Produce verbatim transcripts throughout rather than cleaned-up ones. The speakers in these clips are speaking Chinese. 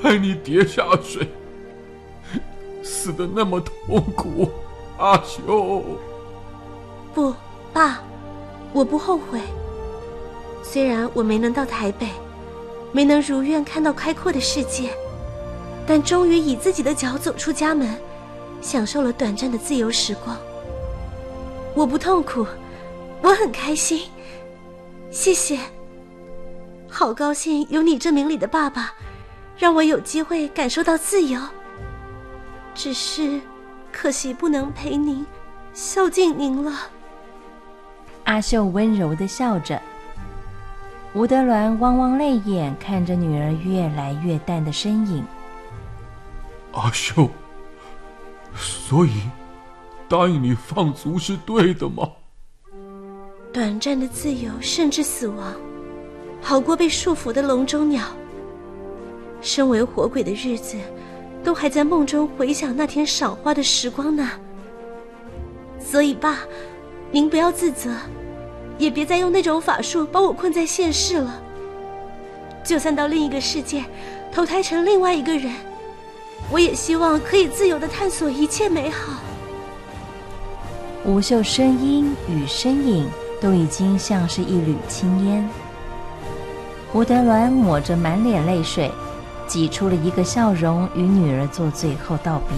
害你跌下水，死得那么痛苦，阿秀。 不，爸，我不后悔。虽然我没能到台北，没能如愿看到开阔的世界，但终于以自己的脚走出家门，享受了短暂的自由时光。我不痛苦，我很开心。谢谢。好高兴有你这明理的爸爸，让我有机会感受到自由。只是可惜不能陪您，孝敬您了。 阿秀温柔地笑着，吴德銮汪汪泪眼看着女儿越来越淡的身影。 阿秀，所以答应你放逐是对的吗？ 短暂的自由甚至死亡，好过被束缚的笼中鸟。身为活鬼的日子，都还在梦中回想那天赏花的时光呢。所以爸，您不要自责，也别再用那种法术把我困在现世了。就算到另一个世界投胎成另外一个人，我也希望可以自由地探索一切美好。 吴秀声音与身影都已经像是一缕青烟。吴德銮抹着满脸泪水，挤出了一个笑容，与女儿做最后道别。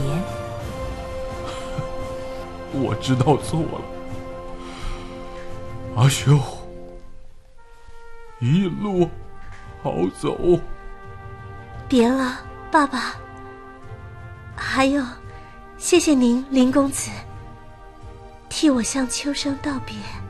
我知道错了，阿秀，一路好走。 别了，爸爸。还有，谢谢您，林公子，替我向秋生道别。